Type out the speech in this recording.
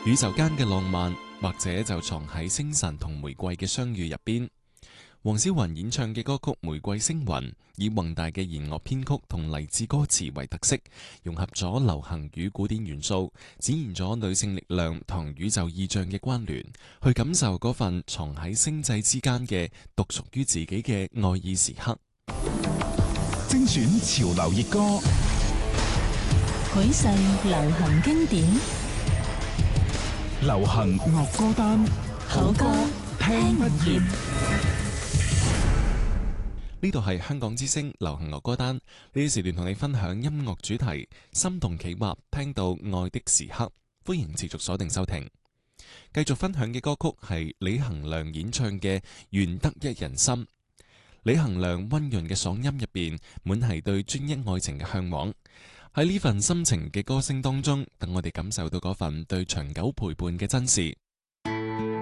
宇宙間嘅浪漫，或者就藏喺星辰同玫瑰嘅相遇入邊。黃小雲演唱嘅歌曲《玫瑰星雲》，以宏大嘅弦樂編曲同勵志歌詞為特色，融合咗流行與古典元素，展現咗女性力量同宇宙意象嘅關聯，去感受嗰份藏喺星際之間嘅獨屬於自己嘅愛意時刻。 精選潮流熱歌， 許世流行經典， 流行樂歌單， 好歌聽不厭。 呢度係香港之聲流行樂歌單，呢啲時段同你分享音樂主題，心動企劃，聽到愛的時刻，歡迎持續鎖定收聽。繼續分享嘅歌曲係李恒亮演唱嘅《願得一人心》。李恒亮溫潤嘅嗓音入邊，滿係對專一愛情嘅向往。喺呢份深情嘅歌聲當中，等我哋感受到嗰份對長久陪伴嘅珍視。